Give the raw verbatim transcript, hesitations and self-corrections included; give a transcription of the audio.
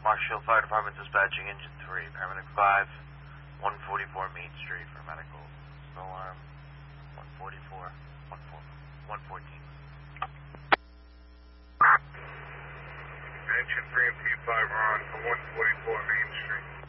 Marshall Fire Department dispatching engine three, paramedic five, one forty-four Main Street for medical. Alarm one forty-four, one fourteen. Engine three and P five are on for one forty-four Main Street.